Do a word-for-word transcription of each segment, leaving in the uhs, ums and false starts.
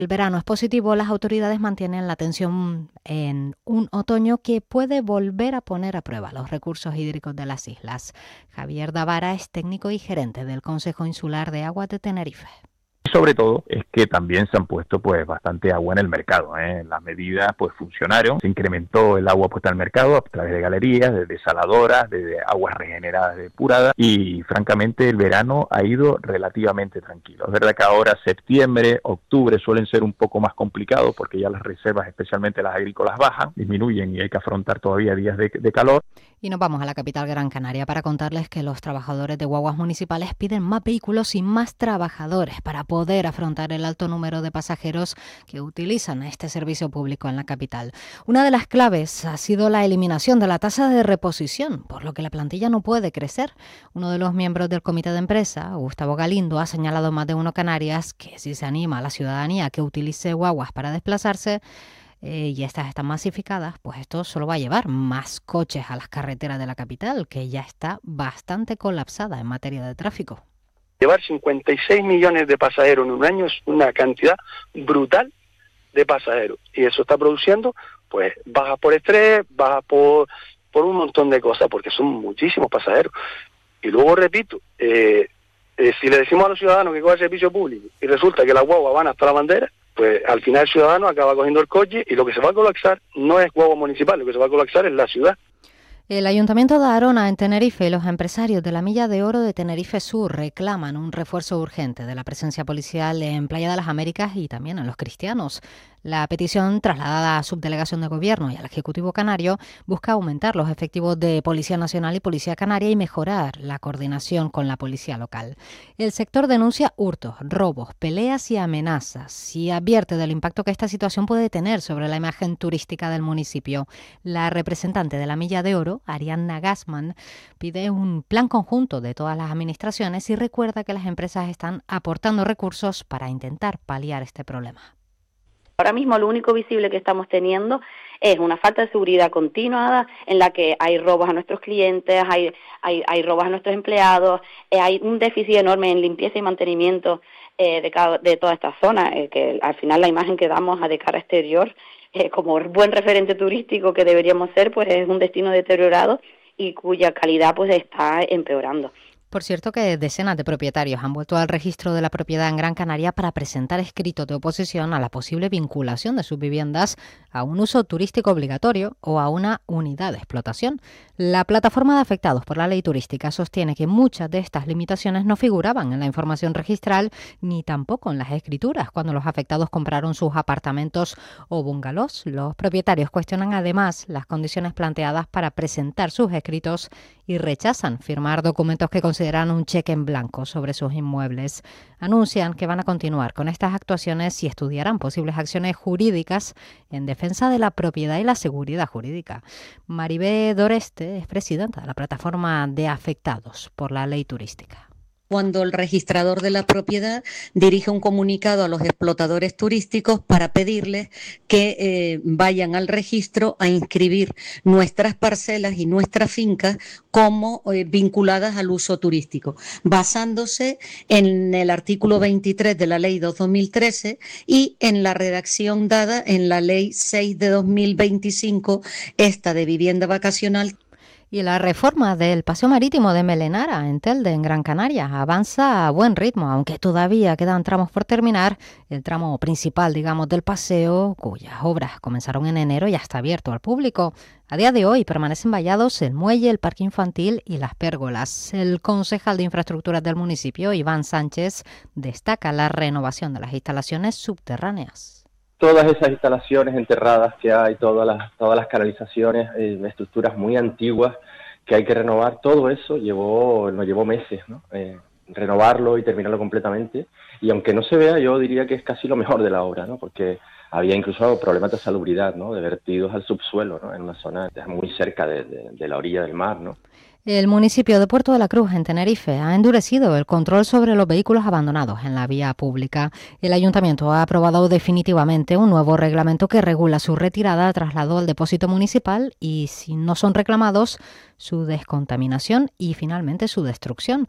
El verano es positivo, las autoridades mantienen la atención en un otoño que puede volver a poner a prueba los recursos hídricos de las islas. Javier Davara es técnico y gerente del Consejo Insular de Aguas de Tenerife. Sobre todo es que también se han puesto pues bastante agua en el mercado, ¿eh? Las medidas pues funcionaron, se incrementó el agua puesta al mercado a través de galerías, de desaladoras, de aguas regeneradas, depuradas, y francamente el verano ha ido relativamente tranquilo. Es verdad que ahora septiembre, octubre suelen ser un poco más complicados porque ya las reservas, especialmente las agrícolas, bajan, disminuyen y hay que afrontar todavía días de, de calor. Y nos vamos a la capital Gran Canaria para contarles que los trabajadores de guaguas municipales piden más vehículos y más trabajadores para poder afrontar el alto número de pasajeros que utilizan este servicio público en la capital. Una de las claves ha sido la eliminación de la tasa de reposición, por lo que la plantilla no puede crecer. Uno de los miembros del comité de empresa, Gustavo Galindo, ha señalado en Más de Uno Canarias que si se anima a la ciudadanía a que utilice guaguas para desplazarse, Eh, y estas están masificadas, pues esto solo va a llevar más coches a las carreteras de la capital, que ya está bastante colapsada en materia de tráfico. Llevar cincuenta y seis millones de pasajeros en un año es una cantidad brutal de pasajeros, y eso está produciendo pues bajas por estrés, bajas por, por un montón de cosas, porque son muchísimos pasajeros. Y luego repito, eh, eh, si le decimos a los ciudadanos que cojan servicio público y resulta que las guaguas van hasta la bandera, pues al final el ciudadano acaba cogiendo el coche y lo que se va a colapsar no es guagua municipal, lo que se va a colapsar es la ciudad. El Ayuntamiento de Arona, en Tenerife, y los empresarios de la Milla de Oro de Tenerife Sur reclaman un refuerzo urgente de la presencia policial en Playa de las Américas y también en Los Cristianos. La petición, trasladada a la Subdelegación de Gobierno y al Ejecutivo Canario, busca aumentar los efectivos de Policía Nacional y Policía Canaria y mejorar la coordinación con la policía local. El sector denuncia hurtos, robos, peleas y amenazas y advierte del impacto que esta situación puede tener sobre la imagen turística del municipio. La representante de la Milla de Oro, Arianna Gassman, pide un plan conjunto de todas las administraciones y recuerda que las empresas están aportando recursos para intentar paliar este problema. Ahora mismo lo único visible que estamos teniendo es una falta de seguridad continuada en la que hay robos a nuestros clientes, hay, hay, hay robos a nuestros empleados, eh, hay un déficit enorme en limpieza y mantenimiento eh, de, cada, de toda esta zona, eh, que al final la imagen que damos a de cara exterior, eh, como buen referente turístico que deberíamos ser, pues es un destino deteriorado y cuya calidad pues está empeorando. Por cierto que decenas de propietarios han vuelto al registro de la propiedad en Gran Canaria para presentar escritos de oposición a la posible vinculación de sus viviendas a un uso turístico obligatorio o a una unidad de explotación. La plataforma de afectados por la ley turística sostiene que muchas de estas limitaciones no figuraban en la información registral ni tampoco en las escrituras cuando los afectados compraron sus apartamentos o bungalows. Los propietarios cuestionan además las condiciones planteadas para presentar sus escritos y rechazan firmar documentos que consideran un cheque en blanco sobre sus inmuebles. Anuncian que van a continuar con estas actuaciones y estudiarán posibles acciones jurídicas en defensa de la propiedad y la seguridad jurídica. Maribé Doreste es presidenta de la plataforma de afectados por la ley turística. Cuando el registrador de la propiedad dirige un comunicado a los explotadores turísticos para pedirles que eh, vayan al registro a inscribir nuestras parcelas y nuestras fincas como eh, vinculadas al uso turístico, basándose en el artículo veintitrés de la Ley dos de dos mil trece y en la redacción dada en la Ley seis de dos mil veinticinco, esta de vivienda vacacional. Y la reforma del paseo marítimo de Melenara, en Telde, en Gran Canaria, avanza a buen ritmo, aunque todavía quedan tramos por terminar. El tramo principal, digamos, del paseo, cuyas obras comenzaron en enero, ya está abierto al público. A día de hoy permanecen vallados el muelle, el parque infantil y las pérgolas. El concejal de Infraestructuras del municipio, Iván Sánchez, destaca la renovación de las instalaciones subterráneas. Todas esas instalaciones enterradas que hay, todas las, todas las canalizaciones, eh, estructuras muy antiguas que hay que renovar, todo eso llevó, nos llevó meses, ¿no? Eh, renovarlo y terminarlo completamente. Y aunque no se vea, yo diría que es casi lo mejor de la obra, ¿no? Porque había incluso problemas de salubridad, ¿no? De vertidos al subsuelo, ¿no? En una zona muy cerca de, de, de la orilla del mar, ¿no? El municipio de Puerto de la Cruz, en Tenerife, ha endurecido el control sobre los vehículos abandonados en la vía pública. El ayuntamiento ha aprobado definitivamente un nuevo reglamento que regula su retirada, traslado al depósito municipal y, si no son reclamados, su descontaminación y finalmente su destrucción.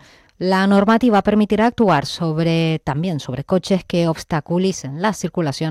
La normativa permitirá actuar sobre también sobre coches que obstaculicen la circulación